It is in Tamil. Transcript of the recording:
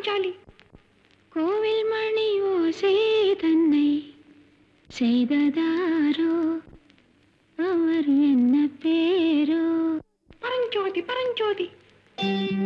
பாஞ்சாலி. கோவில் மணி ஓசை தன்னை செய்ததாரோ, அவர் என்ன பேரோ? பரஞ்சோதி பரஞ்சோதி.